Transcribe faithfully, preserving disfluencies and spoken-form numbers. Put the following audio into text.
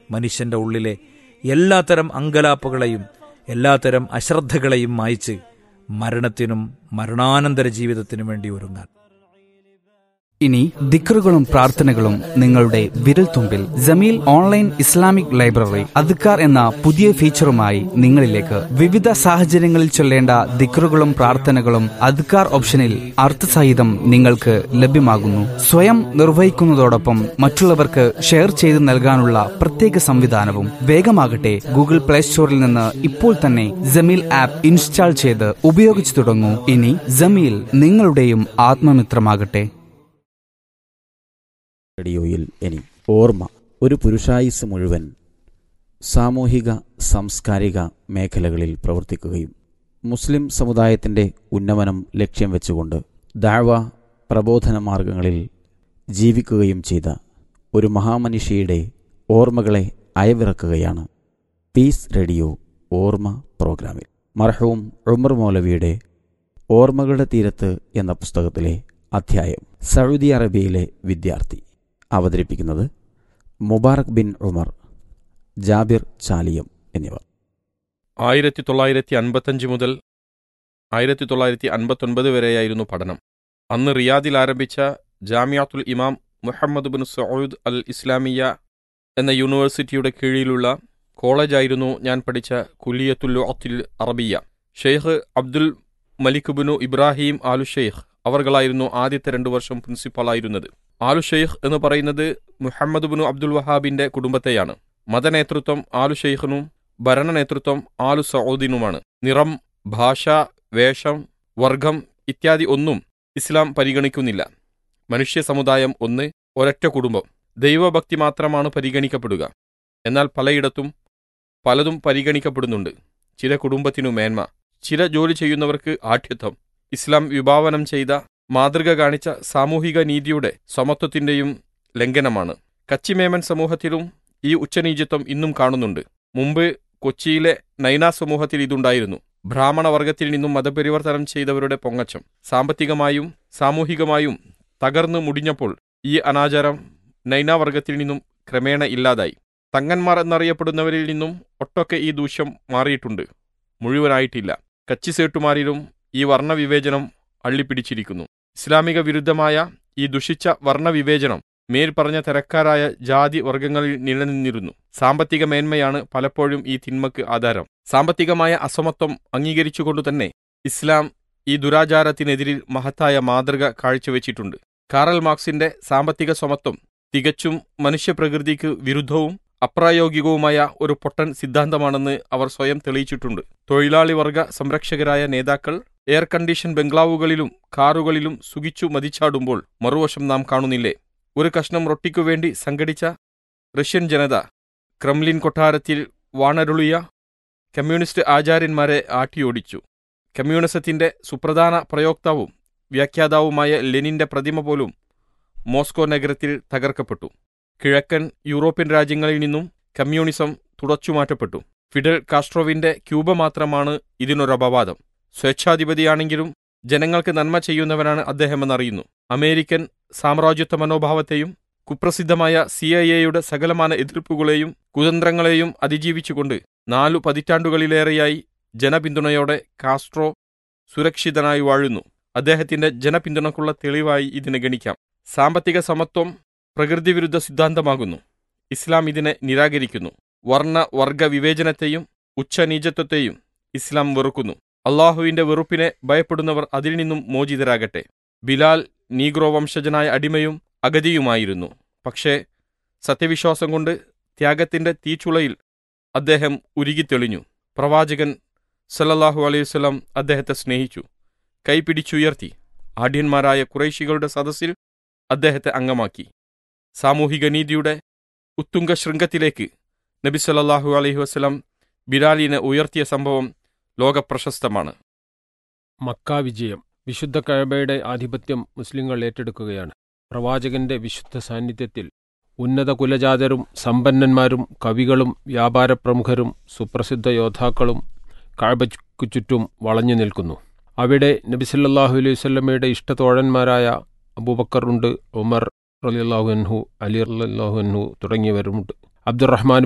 മനുഷ്യൻ്റെ ഉള്ളിലെ എല്ലാത്തരം അങ്കലാപ്പുകളെയും എല്ലാത്തരം അശ്രദ്ധകളെയും മായ്ച്ച് മരണത്തിനും മരണാനന്തര ജീവിതത്തിനും വേണ്ടി ഒരുങ്ങാൻ. ഇനി ദിക്റുകളും പ്രാർത്ഥനകളും നിങ്ങളുടെ വിരൽത്തുമ്പിൽ. ജമീൽ ഓൺലൈൻ ഇസ്ലാമിക് ലൈബ്രറി അദ്കാർ എന്ന പുതിയ ഫീച്ചറുമായി നിങ്ങളിലേക്ക്. വിവിധ സാഹചര്യങ്ങളിൽ ചൊല്ലേണ്ട ദിക്റുകളും പ്രാർത്ഥനകളും അദ്കാർ ഓപ്ഷനിൽ അർത്ഥസഹിതം നിങ്ങൾക്ക് ലഭ്യമാകുന്നു. സ്വയം നിർവഹിക്കുന്നതോടൊപ്പം മറ്റുള്ളവർക്ക് ഷെയർ ചെയ്ത് നൽകാനുള്ള പ്രത്യേക സംവിധാനവും. വേഗമാകട്ടെ, ഗൂഗിൾ പ്ലേ സ്റ്റോറിൽ നിന്ന് ഇപ്പോൾ തന്നെ ജമീൽ ആപ്പ് ഇൻസ്റ്റാൾ ചെയ്ത് ഉപയോഗിച്ചു തുടങ്ങൂ. ഇനി ജമീൽ നിങ്ങളുടെയും ആത്മമിത്രമാകട്ടെ. റേഡിയോയിൽ ഇനി ഓർമ്മ. ഒരു പുരുഷായുസ് മുഴുവൻ സാമൂഹിക സാംസ്കാരിക മേഖലകളിൽ പ്രവർത്തിക്കുകയും മുസ്ലിം സമുദായത്തിൻ്റെ ഉന്നമനം ലക്ഷ്യം വെച്ചുകൊണ്ട് ദഅ്വ പ്രബോധന മാർഗങ്ങളിൽ ജീവിക്കുകയും ചെയ്ത ഒരു മഹാമനുഷ്യയുടെ ഓർമ്മകളെ അയവിറക്കുകയാണ് പീസ് റേഡിയോ ഓർമ്മ പ്രോഗ്രാമിൽ. മർഹൂം ഉമർ മൗലവിയുടെ ഓർമ്മകളുടെ തീരത്ത് എന്ന പുസ്തകത്തിലെ അധ്യായം. സൗദി അറേബ്യയിലെ വിദ്യാർത്ഥി. അവതരിപ്പിക്കുന്നത് മുബാറക് ബിൻ ഉമർ, ജാബിർ ചാലിയം എന്നിവർ. ആയിരത്തി തൊള്ളായിരത്തി അൻപത്തഞ്ച് മുതൽ ആയിരത്തി തൊള്ളായിരത്തി അൻപത്തൊൻപത് വരെയായിരുന്നു പഠനം. അന്ന് റിയാദിൽ ആരംഭിച്ച ജാമിഅത്തുൽ ഇമാം മുഹമ്മദ് ബിൻ സഊദ് അൽ ഇസ്ലാമിയ എന്ന യൂണിവേഴ്സിറ്റിയുടെ കീഴിലുള്ള കോളേജായിരുന്നു ഞാൻ പഠിച്ച കുല്ലിയത്തുൽ ലുഅത്തിൽ അറബിയ. ഷെയ്ഖ് അബ്ദുൽ മലിക് ബിനു ഇബ്രാഹിം ആലു ഷെയ്ഖ് അവർകളായിരുന്നു ആദ്യത്തെ രണ്ടു വർഷം പ്രിൻസിപ്പാളായിരുന്നത്. ആലു ഷെയ്ഖ് എന്ന് പറയുന്നത് മുഹമ്മദ് ബിനു അബ്ദുൽ വഹാബിന്റെ കുടുംബത്തെയാണ്. മതനേതൃത്വം ആലു ഷെയ്ഖിനും ഭരണ നേതൃത്വം ആലു സഊദിനുമാണ്. നിറം, ഭാഷ, വേഷം, വർഗം ഇത്യാദി ഒന്നും ഇസ്ലാം പരിഗണിക്കുന്നില്ല. മനുഷ്യ സമുദായം ഒന്ന്, ഒരൊറ്റ കുടുംബം, ദൈവഭക്തി മാത്രമാണ് പരിഗണിക്കപ്പെടുക. എന്നാൽ പലയിടത്തും പലതും പരിഗണിക്കപ്പെടുന്നുണ്ട്. ചില കുടുംബത്തിനു മേന്മ, ചില ജോലി ചെയ്യുന്നവർക്ക് ആഠ്യത്വം. ഇസ്ലാം വിഭാവനം ചെയ്ത മാതൃക കാണിച്ച സാമൂഹിക നീതിയുടെ സമത്വത്തിന്റെയും ലംഘനമാണ്. കച്ചിമേമൻ സമൂഹത്തിലും ഈ ഉച്ചനീചത്വം ഇന്നും കാണുന്നുണ്ട്. മുമ്പ് കൊച്ചിയിലെ നൈന സമൂഹത്തിൽ ഇതുണ്ടായിരുന്നു. ബ്രാഹ്മണവർഗത്തിൽ നിന്നും മതപരിവർത്തനം ചെയ്തവരുടെ പൊങ്ങച്ചം സാമ്പത്തികമായും സാമൂഹികമായും തകർന്നു മുടിഞ്ഞപ്പോൾ ഈ അനാചാരം നൈനാവർഗത്തിൽ നിന്നും ക്രമേണ ഇല്ലാതായി. തങ്ങന്മാർ എന്നറിയപ്പെടുന്നവരിൽ നിന്നും ഒട്ടൊക്കെ ഈ ദൂഷ്യം മാറിയിട്ടുണ്ട്, മുഴുവനായിട്ടില്ല. കച്ചിസേട്ടുമാരിലും ഈ വർണ്ണവിവേചനം അള്ളിപ്പിടിച്ചിരിക്കുന്നു. ഇസ്ലാമിക വിരുദ്ധമായ ഈ ദുഷിച്ച വർണ്ണവിവേചനം മേൽപ്പറഞ്ഞ തരക്കാരായ ജാതി വർഗങ്ങളിൽ നിലനിന്നിരുന്നു. സാമ്പത്തിക മേന്മയാണ് പലപ്പോഴും ഈ തിന്മക്ക് ആധാരം. സാമ്പത്തികമായ അസമത്വം അംഗീകരിച്ചുകൊണ്ടുതന്നെ ഇസ്ലാം ഈ ദുരാചാരത്തിനെതിരിൽ മഹത്തായ മാതൃക കാഴ്ചവെച്ചിട്ടുണ്ട്. കാറൽ മാർക്സിന്റെ സാമ്പത്തിക സമത്വം തികച്ചും മനുഷ്യപ്രകൃതിക്ക് വിരുദ്ധവും അപ്രായോഗികവുമായ ഒരു പൊട്ടൻ സിദ്ധാന്തമാണെന്ന് അവർ സ്വയം തെളിയിച്ചിട്ടുണ്ട്. തൊഴിലാളി വർഗ സംരക്ഷകരായ നേതാക്കൾ എയർ കണ്ടീഷൻ ബംഗ്ലാവുകളിലും കാറുകളിലും സുഖിച്ചു മതിച്ചാടുമ്പോൾ മറുവശം നാം കാണുന്നില്ലേ? ഒരു കഷ്ണം റൊട്ടിക്കുവേണ്ടി സംഘടിച്ച റഷ്യൻ ജനത ക്രെംലിൻ കൊട്ടാരത്തിൽ വാണരുളിയ കമ്മ്യൂണിസ്റ്റ് ആചാര്യന്മാരെ ആട്ടിയോടിച്ചു. കമ്മ്യൂണിസത്തിന്റെ സുപ്രധാന പ്രയോക്താവും വ്യാഖ്യാതാവുമായ ലെനിന്റെ പ്രതിമ പോലും മോസ്കോ നഗരത്തിൽ തകർക്കപ്പെട്ടു. കിഴക്കൻ യൂറോപ്യൻ രാജ്യങ്ങളിൽ നിന്നും കമ്മ്യൂണിസം തുടച്ചുമാറ്റപ്പെട്ടു. ഫിഡൽ കാസ്ട്രോവിന്റെ ക്യൂബ മാത്രമാണ് ഇതിനൊരപവാദം. സ്വേച്ഛാധിപതിയാണെങ്കിലും ജനങ്ങൾക്ക് നന്മ ചെയ്യുന്നവനാണ് അദ്ദേഹമെന്നറിയുന്നു. അമേരിക്കൻ സാമ്രാജ്യത്വ മനോഭാവത്തെയും കുപ്രസിദ്ധമായ സി ഐ എയുടെ സകലമാന എതിർപ്പുകളെയും കുതന്ത്രങ്ങളെയും അതിജീവിച്ചുകൊണ്ട് നാലു പതിറ്റാണ്ടുകളിലേറെയായി ജനപിന്തുണയോടെ കാസ്ട്രോ സുരക്ഷിതനായി വാഴുന്നു. അദ്ദേഹത്തിന്റെ ജനപിന്തുണക്കുള്ള തെളിവായി ഇതിനെ ഗണിക്കാം. സാമ്പത്തിക സമത്വം പ്രകൃതിവിരുദ്ധ സിദ്ധാന്തമാകുന്നു. ഇസ്ലാം ഇതിനെ നിരാകരിക്കുന്നു. വർണ്ണ വർഗ വിവേചനത്തെയും ഉച്ചനീചത്വത്തെയും ഇസ്ലാം വെറുക്കുന്നു. അള്ളാഹുവിന്റെ വെറുപ്പിനെ ഭയപ്പെടുന്നവർ അതിൽ നിന്നും മോചിതരാകട്ടെ. ബിലാൽ നീഗ്രോ വംശജനായ അടിമയും അഗതിയുമായിരുന്നു. പക്ഷേ സത്യവിശ്വാസം കൊണ്ട് ത്യാഗത്തിന്റെ തീച്ചുളയിൽ അദ്ദേഹം ഉരുകിത്തെളിഞ്ഞു. പ്രവാചകൻ സല്ലല്ലാഹു അലൈഹി വസല്ലം അദ്ദേഹത്തെ സ്നേഹിച്ചു, കൈപിടിച്ചുയർത്തി. ആഢ്യന്മാരായ ഖുറൈശികളുടെ സദസ്സിൽ അദ്ദേഹത്തെ അംഗമാക്കി. സാമൂഹിക നീതിയുടെ ഉത്തുംഗ ശൃംഗത്തിലേക്ക് നബി സല്ലല്ലാഹു അലൈഹി വസല്ലം ബിലാലിനെ ഉയർത്തിയ സംഭവം ലോകപ്രശസ്തമാണ്. മക്ക വിജയം. വിശുദ്ധ കഅബയുടെ ആധിപത്യം മുസ്ലിങ്ങൾ ഏറ്റെടുക്കുകയാണ്. പ്രവാചകന്റെ വിശുദ്ധ സാന്നിധ്യത്തിൽ ഉന്നത കുലജാതരും സമ്പന്നന്മാരും കവികളും വ്യാപാരപ്രമുഖരും സുപ്രസിദ്ധ യോദ്ധാക്കളും കഅബയ്ക്കു ചുറ്റും വളഞ്ഞു നിൽക്കുന്നു. അവിടെ നബി സല്ലല്ലാഹു അലൈഹി വസല്ലമയുടെ ഇഷ്ടതോഴന്മാരായ അബൂബക്കർ ഉണ്ട്, ഉമർ റളിയല്ലാഹു അൻഹു, അലി റളിയല്ലാഹു അൻഹു തുടങ്ങിയവരുമുണ്ട്. അബ്ദുറഹ്മാൻ